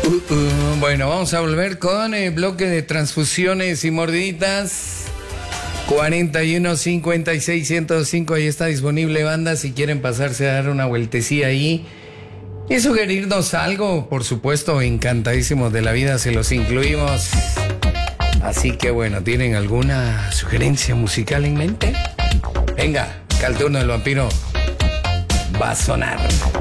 Bueno, vamos a volver con el bloque de transfusiones y mordiditas. 41 56 105, ahí está disponible, banda, si quieren pasarse a dar una vueltecilla ahí y sugerirnos algo, por supuesto, encantadísimos de la vida, se los incluimos. Así que bueno, ¿tienen alguna sugerencia musical en mente? Venga, que al turno del vampiro va a sonar.